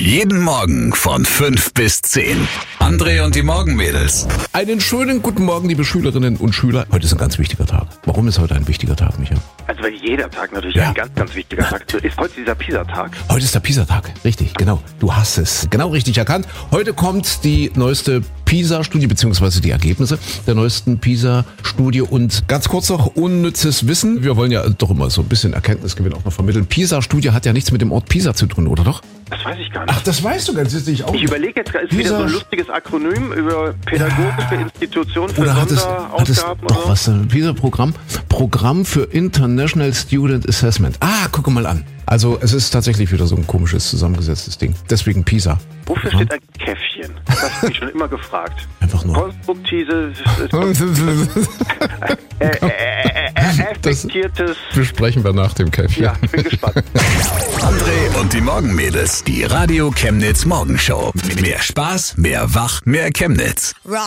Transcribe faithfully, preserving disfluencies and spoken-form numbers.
Jeden Morgen von fünf bis zehn. André und die Morgenmädels. Einen schönen guten Morgen, liebe Schülerinnen und Schüler. Heute ist ein ganz wichtiger Tag. Warum ist heute ein wichtiger Tag, Micha? Also weil jeder Tag natürlich Ja. ein ganz, ganz wichtiger Tag ist. Ist heute dieser Pisa-Tag? Heute ist der Pisa-Tag. Richtig, genau. Du hast es genau richtig erkannt. Heute kommt die neueste Pisa-Studie, beziehungsweise die Ergebnisse der neuesten Pisa-Studie. Und ganz kurz noch unnützes Wissen. Wir wollen ja doch immer so ein bisschen Erkenntnisgewinn auch noch vermitteln. Pisa-Studie hat ja nichts mit dem Ort Pisa zu tun, oder doch? Das weiß ich gar nicht. Ach, das weißt du ganz sicher auch. Ich überlege jetzt, ist wieder so ein lustiges Akronym über pädagogische Institutionen für Oder hat es, hat es Sonderausgaben doch oder so? was, ein Pisa-Programm? Programm für International Student Assessment. Ah, guck mal an. Also es ist tatsächlich wieder so ein komisches, zusammengesetztes Ding. Deswegen Pisa. Wofür steht ein Käffchen? Das habe ich mich schon immer gefragt. Einfach nur. Konstruktives, äh, äh, äh, äh, effektiertes... Besprechen wir nach dem Käffchen. Ja, ich bin gespannt. André und die Morgenmädels. Die Radio Chemnitz Morgenshow. Mehr Spaß, mehr Wach, mehr Chemnitz.